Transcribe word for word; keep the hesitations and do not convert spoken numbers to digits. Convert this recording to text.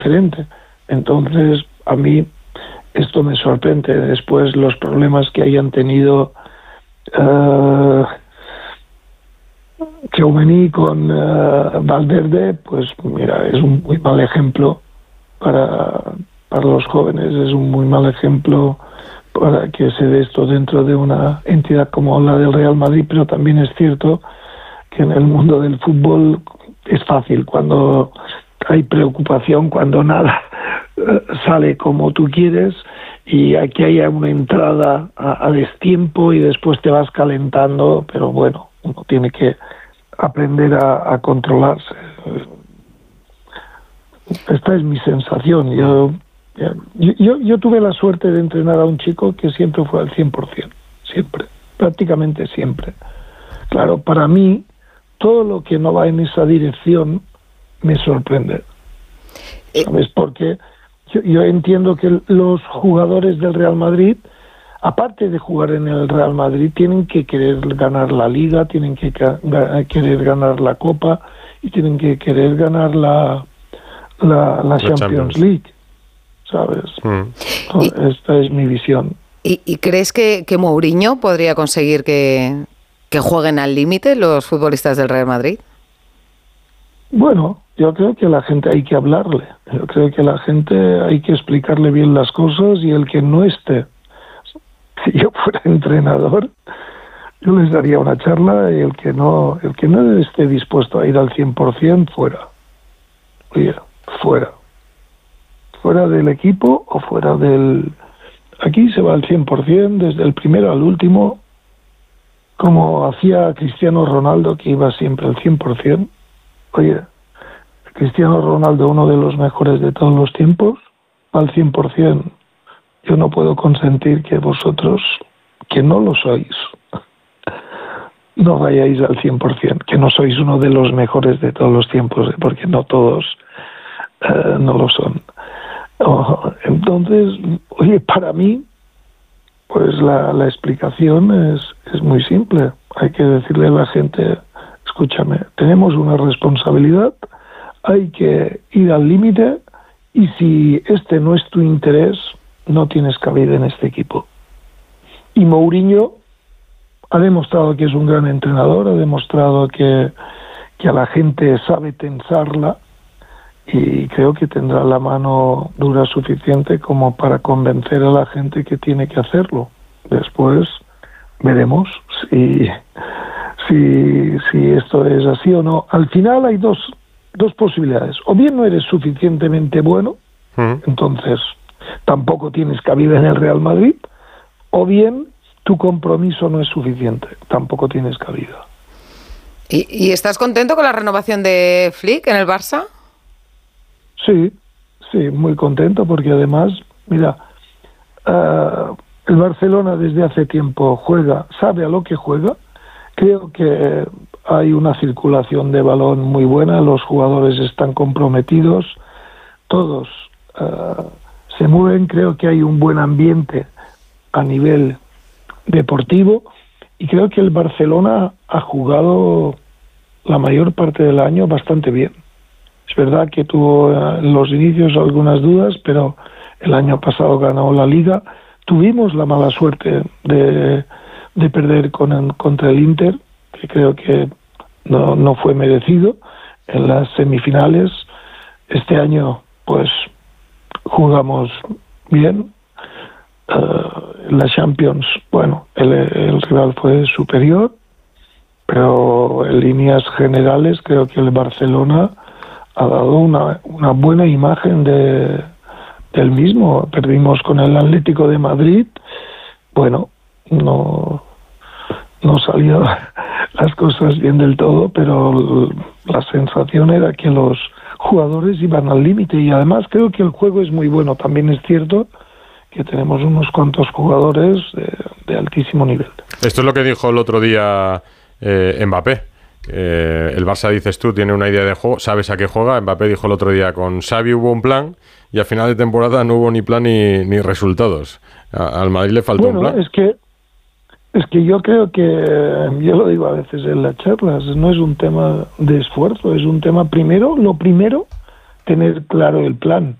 diferente. Entonces, a mí esto me sorprende. Después, los problemas que hayan tenido uh, Tchouaméni con uh, Valverde, pues mira, es un muy mal ejemplo para, para los jóvenes, es un muy mal ejemplo para que se dé esto dentro de una entidad como la del Real Madrid, pero también es cierto que en el mundo del fútbol es fácil cuando hay preocupación, cuando nada sale como tú quieres, y aquí haya una entrada a, a destiempo y después te vas calentando, pero bueno, uno tiene que aprender a, a controlarse. Esta es mi sensación. Yo, yo, yo tuve la suerte de entrenar a un chico que siempre fue al cien por ciento, siempre, prácticamente siempre. Claro, para mí, todo lo que no va en esa dirección me sorprende. ¿Sabes? Porque yo, yo entiendo que los jugadores del Real Madrid, aparte de jugar en el Real Madrid, tienen que querer ganar la Liga, tienen que ga- querer ganar la Copa y tienen que querer ganar la, la, la, la Champions, Champions League, ¿sabes? Mm. Y, Esta es mi visión. ¿Y, y crees que, que Mourinho podría conseguir que, que jueguen al límite los futbolistas del Real Madrid? Bueno, yo creo que a la gente hay que hablarle. Yo creo que a la gente hay que explicarle bien las cosas, y el que no esté, si yo fuera entrenador, yo les daría una charla, y el que no, el que no esté dispuesto a ir al cien por ciento, fuera. Oye, fuera. Fuera del equipo o fuera del... Aquí se va al cien por ciento, desde el primero al último, como hacía Cristiano Ronaldo, que iba siempre al cien por ciento. Oye, Cristiano Ronaldo, uno de los mejores de todos los tiempos, al cien por ciento. Yo no puedo consentir que vosotros, que no lo sois, no vayáis al cien por ciento, que no sois uno de los mejores de todos los tiempos, porque no todos uh, no lo son. Oh, entonces, oye, para mí, pues la, la explicación es, es muy simple. Hay que decirle a la gente, escúchame, tenemos una responsabilidad, hay que ir al límite, y si este no es tu interés, no tienes cabida en este equipo. Y Mourinho ha demostrado que es un gran entrenador, ha demostrado que, que a la gente sabe tensarla, y creo que tendrá la mano dura suficiente como para convencer a la gente que tiene que hacerlo. Después veremos si, si, si esto es así o no. Al final hay dos, dos posibilidades. O bien no eres suficientemente bueno, ¿Mm? entonces tampoco tienes cabida en el Real Madrid, o bien tu compromiso no es suficiente, tampoco tienes cabida. ¿Y, y estás contento con la renovación de Flick en el Barça? Sí, sí, muy contento, porque además, mira, uh, el Barcelona desde hace tiempo juega, sabe a lo que juega. Creo que hay una circulación de balón muy buena, los jugadores están comprometidos, todos uh, se mueven, creo que hay un buen ambiente a nivel deportivo, y creo que el Barcelona ha jugado la mayor parte del año bastante bien. Es verdad que tuvo en los inicios algunas dudas, pero el año pasado ganó la Liga. Tuvimos la mala suerte de, de perder con, contra el Inter, que creo que no, no fue merecido en las semifinales. Este año, pues, jugamos bien. Uh, en la Champions, bueno, el, el rival fue superior, pero en líneas generales creo que el Barcelona ha dado una, una buena imagen de, del mismo. Perdimos con el Atlético de Madrid, bueno, no, no salieron las cosas bien del todo, pero la sensación era que los jugadores iban al límite, y además creo que el juego es muy bueno. También es cierto que tenemos unos cuantos jugadores de, de altísimo nivel. Esto es lo que dijo el otro día eh, Mbappé. Eh, el Barça, dices tú, tiene una idea de juego, sabes a qué juega. Mbappé dijo el otro día, con Xavi hubo un plan, y a final de temporada no hubo ni plan ni, ni resultados. A, al Madrid le faltó bueno, un plan. Es que, es que yo creo que, yo lo digo a veces en las charlas, no es un tema de esfuerzo, es un tema, primero, lo primero, tener claro el plan.